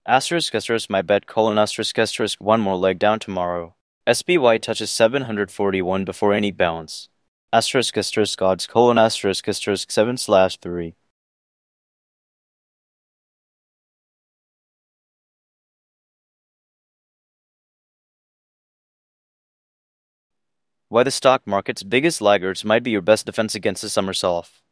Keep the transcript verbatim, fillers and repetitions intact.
Asterisk asterisk my bet colon asterisk asterisk one more leg down tomorrow. S B Y touches seven hundred forty-one before any bounce. Asterisk asterisk odds colon asterisk asterisk seven slash three. Why the stock market's biggest laggards might be your best defense against the summer sell-off.